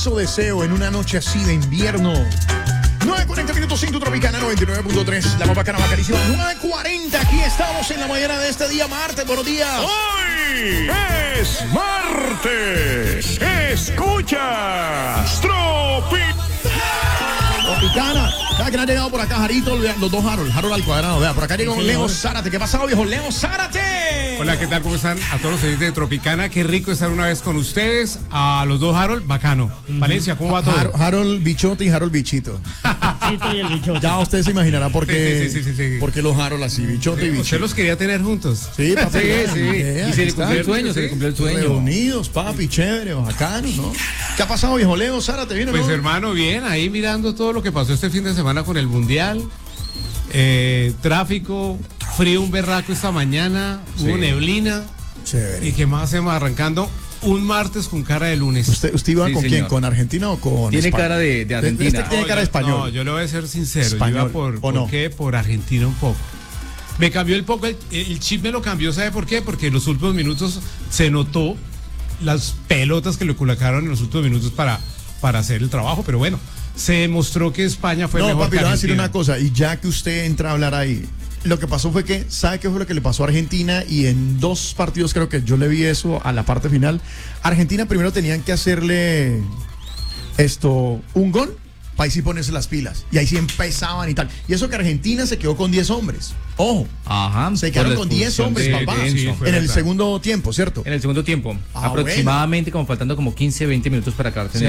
Deseo en una noche así de invierno. 9:40 minutos en tu Tropicana 99.3. La más bacana, bacanísima. 9:40. Aquí estamos en la mañana de este día martes. Buenos días. Hoy es martes. Escucha Tropicana. Cada quien ha llegado por acá, Jarito, los dos Harold al cuadrado. Vea, por acá llegó Leo Zárate. ¿Qué ha pasado, viejo? Leo Zárate. Hola, ¿qué tal? ¿Cómo están? A todos los oyentes de Tropicana, qué rico estar una vez con ustedes. A los dos Harold, bacano. Valencia, ¿cómo va todo? Harold Bichote y Harold Bichito. Y el bichote. Ya usted se imaginará por qué, Sí. por qué los Harold así, Bichote y Bichito. Usted los quería tener juntos. Sí, papi. Y se le cumplió el sueño, se le cumplió el sueño. Reunidos, papi, chévere, bacano, ¿no? ¿Qué ha pasado, viejo Leo Zárate? ¿Viene, Pues no? Hermano, bien, ahí mirando todo lo que pasó este fin de semana con el Mundial. Tráfico, frío, un berraco esta mañana, hubo neblina. Chévere. ¿Y qué más hacemos? Arrancando un martes con cara de lunes. ¿Usted iba con quién? ¿Con Argentina o con Tiene España? cara de Argentina. Tiene cara de español. No, yo le voy a ser sincero. Español, Yo iba por ¿o no? ¿qué? Por Argentina un poco. Me cambió el poco, el chip me lo cambió, ¿sabe por qué? Porque en los últimos minutos se notó las pelotas que le colocaron en los últimos minutos para hacer el trabajo, pero bueno, se demostró que España fue mejor. No, papi, que le voy a decir Argentina. una cosa, y ya que usted entra a hablar ahí, lo que pasó fue que, ¿sabe qué fue lo que le pasó a Argentina? Y en dos partidos creo que yo le vi eso a la parte final. Argentina primero tenían que hacerle un gol, para ahí sí ponerse las pilas. Y ahí sí empezaban y tal. Y eso que Argentina se quedó con 10 hombres. Ojo. Ajá. Se quedaron con 10 hombres, papá. sí, fue en el verdad. segundo tiempo, ¿cierto? En el segundo tiempo, aproximadamente como faltando como 15, 20 minutos para acabarse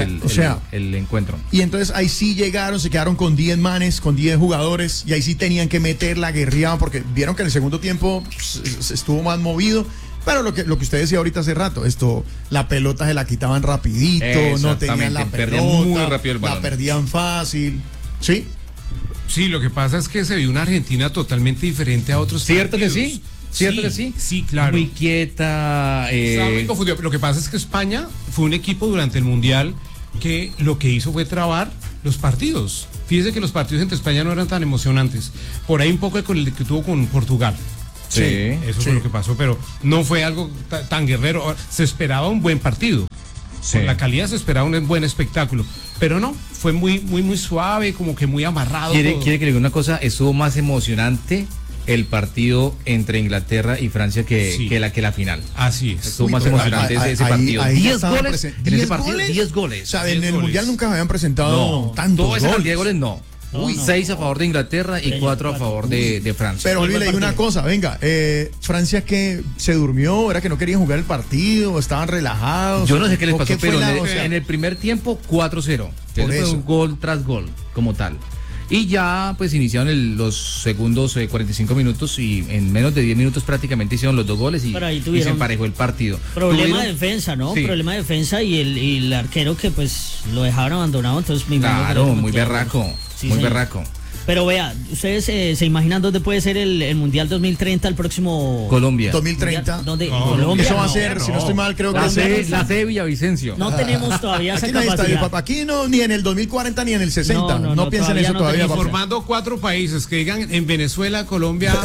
el encuentro. Y entonces ahí sí llegaron, se quedaron con 10 manes, con 10 jugadores, y ahí sí tenían que meter la guerrilla, porque vieron que en el segundo tiempo estuvo más movido. Pero lo que usted decía ahorita hace rato, la pelota se la quitaban rapidito, no tenían la perdían pelota, muy rápido el balón. la perdían fácil. ¿Sí? Sí, lo que pasa es que se vio una Argentina totalmente diferente a otros ¿Cierto que partidos. sí? ¿Cierto que sí? Sí, claro. Muy quieta. Estaba muy confundido. Lo que pasa es que España fue un equipo durante el Mundial que lo que hizo fue trabar los partidos. Fíjese que los partidos entre España no eran tan emocionantes. Por ahí un poco con el que tuvo con Portugal. Sí, Eso fue lo que pasó, pero no fue algo tan guerrero. Se esperaba un buen partido. Sí. Con la calidad se esperaba un buen espectáculo. Pero no, fue muy suave, como que muy amarrado. ¿Quiere que le diga una cosa? Estuvo más emocionante el partido entre Inglaterra y Francia que la final. Así es. Estuvo más pero emocionante ese partido. ahí 10 estaban goles. presen- En ese 10 partido, goles. 10 goles. O sea, en 10 el goles. Mundial nunca habían presentado tantos Todo esa goles. cantidad de goles no. 6 a favor de Inglaterra y 4 a favor de Francia. Pero Olvi, le digo una cosa, venga, Francia que se durmió, era que no querían jugar el partido, estaban relajados. Yo no sé qué les ¿O pasó, fue pero o sea, en el primer tiempo 4-0. Por Fue eso. un gol tras gol, como tal. Y ya pues iniciaron los segundos 45 minutos y en menos de 10 minutos prácticamente hicieron los 2 goles y se emparejó el partido. Problema de defensa, ¿no? Sí. Problema de defensa y el arquero que pues lo dejaron abandonado, entonces me imagino que Claro, le muy metieron- berraco, Sí, muy señor. berraco. Pero vea, ¿ustedes se imaginan dónde puede ser el Mundial 2030 el próximo? Colombia. 2030. ¿Dónde? No, Colombia. Eso va a No. ser, si no estoy mal, creo que La va a ser. sede de Villavicencio. No tenemos todavía esa Aquí no hay estadio, capacidad. papá. Aquí no, ni en el 2040 ni en el 60. No, piensen todavía eso no todavía, tenemos. papá. Formando 4 países que digan en Venezuela, Colombia.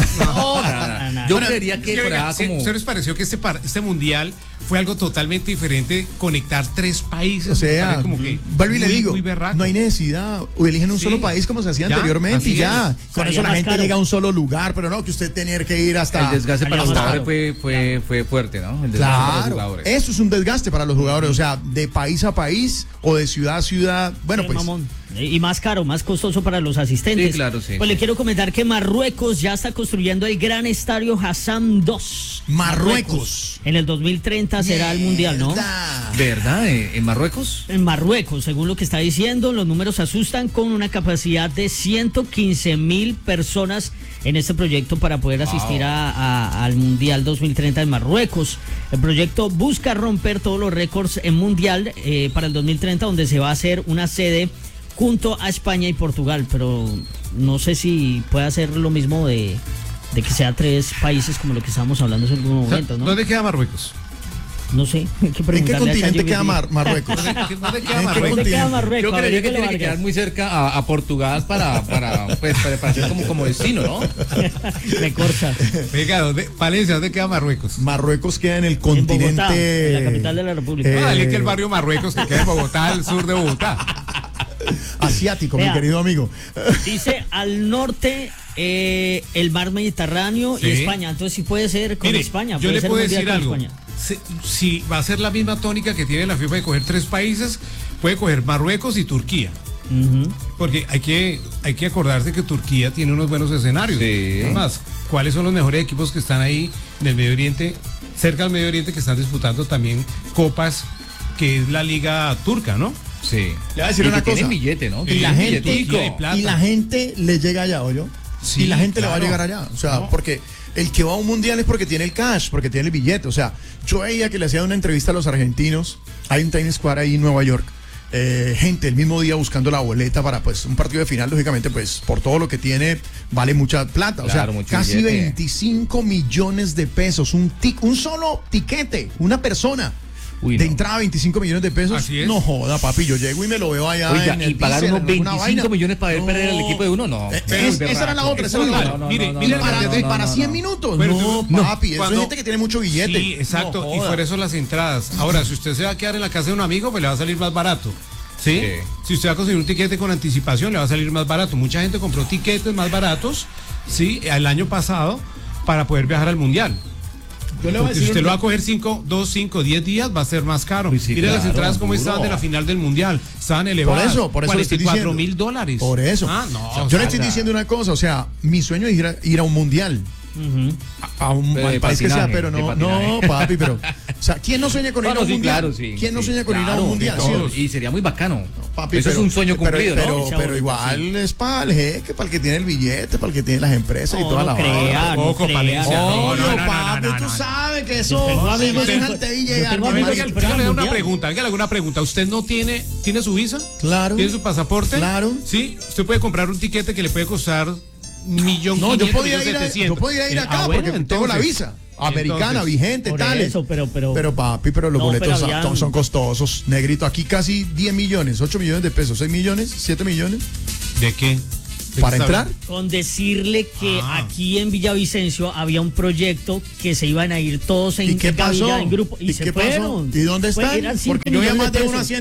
Yo Bueno, creería que Es que, fuera venga, como... ¿se les pareció que este mundial fue algo totalmente diferente? Conectar 3 países. O sea, me parece como que vuelvo y le muy, digo, muy berraco. no hay necesidad. O eligen un Sí. solo país como se hacía Ya, anteriormente así y ya. es. Con Salía eso la más gente caro. llega a un solo lugar, pero no que usted tener que ir hasta. El desgaste para los Salía más jugadores caro. fue fuerte, ¿no? El desgaste para los Claro, jugadores. eso es un desgaste para los jugadores, o sea, de país a país o de ciudad a ciudad. Bueno, Sí, pues mamón. Y más caro, más costoso para los asistentes. Sí, claro, sí. Pues le quiero comentar que Marruecos ya está construyendo el gran estadio Hassan II. Marruecos. En el 2030 será el mundial, ¿no? Mierda. ¿Verdad? ¿En Marruecos? En Marruecos, según lo que está diciendo, los números asustan con una capacidad de 115.000 personas en este proyecto para poder asistir al Mundial 2030 en Marruecos. El proyecto busca romper todos los récords en Mundial para el 2030, donde se va a hacer una sede junto a España y Portugal, pero no sé si puede hacer lo mismo de que sea 3 países como lo que estábamos hablando en algún momento, ¿no? ¿Dónde queda Marruecos? No sé. ¿En qué continente queda Marruecos? ¿Dónde queda Marruecos? Yo creería que tiene que quedar muy cerca a Portugal para ser como destino, ¿no? Me corta. Venga, Valencia, ¿dónde queda Marruecos? Marruecos queda en el continente. En Bogotá, en la capital de la República. Dale que el barrio Marruecos que queda en Bogotá, al sur de Bogotá. Asiático, mi querido amigo. Dice al norte el mar Mediterráneo y España. Entonces sí puede ser con España. Yo le puedo decir algo. Si va a ser la misma tónica que tiene la FIFA de coger 3 países, puede coger Marruecos y Turquía. Porque hay que acordarse que Turquía tiene unos buenos escenarios. Además, ¿cuáles son los mejores equipos que están ahí en el Medio Oriente, cerca del Medio Oriente, que están disputando también copas, que es la liga turca, ¿no? Sí. Le voy a decir una cosa. Tiene billete, ¿no? Y la gente le llega allá, ¿oyó? Sí, y la gente claro. le va a llegar allá. O sea, porque el que va a un mundial es porque tiene el cash, porque tiene el billete. O sea, yo veía que le hacían una entrevista a los argentinos. Hay un Times Square ahí en Nueva York. Gente el mismo día buscando la boleta para pues un partido de final, lógicamente pues por todo lo que tiene vale mucha plata, claro, o sea, casi billete. 25 millones de pesos, un solo tiquete, una persona. Uy, de no. entrada 25 millones de pesos. Así es. No joda, papi, yo llego y me lo veo allá. Oiga, en y el pagar Diesel, unos en alguna 25 millones para ver perder al equipo de uno, no. Esa era la otra, esa era la otra. Mire, Para 100 minutos. Pero, no, papi, eso cuando- es gente que tiene mucho billete. Sí, exacto, No y joda. por eso las entradas. Ahora, si usted se va a quedar en la casa de un amigo, pues le va a salir más barato. ¿Sí? Sí. Si usted va a conseguir un tiquete con anticipación, le va a salir más barato. Mucha gente compró tiquetes más baratos, ¿sí? El año pasado para poder viajar al Mundial. Yo le voy a Porque si decir usted un- lo va a coger 10 días, va a ser más caro. Uy, sí, Mire las claro, entradas como duro. estaban de la final del Mundial. Estaban elevadas. Por eso le estoy diciendo. $44,000. Por eso. Ah, no. Yo o sea, le estoy diciendo una cosa, o sea, mi sueño es ir a un mundial. A un Pero de al país que sea, patinaje, pero de no, patinaje. papi, pero o sea, ¿quién no sueña con ir a un sí, mundial? claro, sí. ¿Quién no sí, sueña con ir a claro, un mundial? sí, todos. ¿Sí? Y sería muy bacano. Papi, Eso es un sueño cumplido, ¿no? Pero igual es para el jeque, para el que tiene el billete, para el que tiene las empresas y toda la crea, no Poco, crea. Palencia. Obvio, No, papi, tú no. sabes que Yo eso tengo amigos es en- antes de llegar. tengo mi amigos hermano. en- Dígale una Mundial. pregunta. ¿Usted no tiene su visa? Claro. ¿Tiene su pasaporte? Claro. Sí. Usted puede comprar un tiquete que le puede costar 1.500.000. No, yo podía ir acá porque tengo la visa americana, vigente, Por tales. eso, pero papi, pero los No, boletos pero habían- son costosos, negrito. Aquí casi 10 millones, 8 millones de pesos, 6 millones, 7 millones ¿De qué? para entrar. con decirle que aquí en Villavicencio había un proyecto que se iban a ir todos ¿Y en qué pasó? cabina, en grupo y ¿Y se qué pasó? fueron. ¿Y dónde están? Eran 5 Porque yo millones ya de más de uno pesos. haciendo